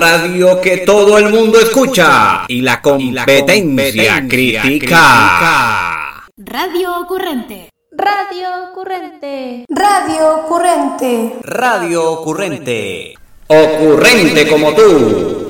radio que todo el mundo escucha y la competencia critica. Radio Ocurrente. Radio Ocurrente. Radio Ocurrente. Radio Ocurrente. Ocurrente como tú.